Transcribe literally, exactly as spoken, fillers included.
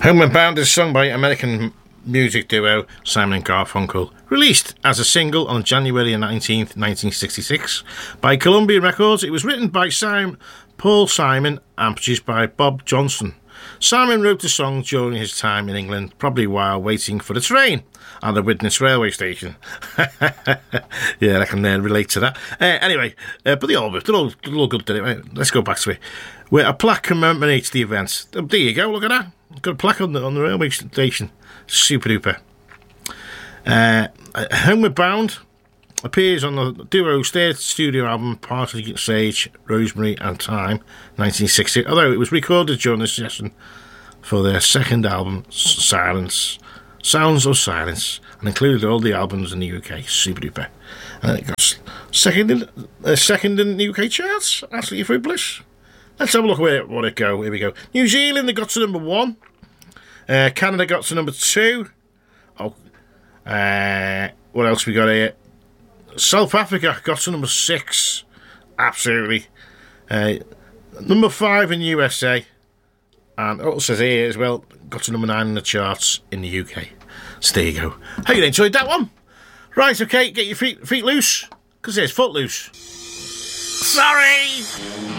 Homeward Bound is sung by American music duo Simon and Garfunkel, released as a single on January nineteenth, nineteen sixty-six by Columbia Records. It was written by Simon, Paul Simon and produced by Bob Johnson. Simon wrote the song during his time in England, probably while waiting for the train at the Widnes railway station. Yeah, I can uh, relate to that. Uh, anyway, uh, but they all, they're all, they're all good, didn't it? Let's go back to it. Where a plaque commemorates the event. Oh, there you go, look at that. Got a plaque on the, on the railway station. Super duper. Uh, Homeward Bound appears on the duo's third studio album, Party Sage, Rosemary and Time, nineteen sixty, although it was recorded during the session for their second album, Silence, Sounds of Silence, and included all the albums in the U K. Super duper. And it got second in, uh, second in the U K charts. Absolutely fabulous. Let's have a look where what it go. Here we go. New Zealand, they got to number one. Uh, Canada got to number two. Oh, uh, what else we got here? South Africa got to number six. Absolutely. Uh, number five in U S A. And it says here as well, got to number nine in the charts in the U K. So there you go. Hope you enjoyed that one. Right, okay, get your feet feet loose, because there's Footloose. Sorry!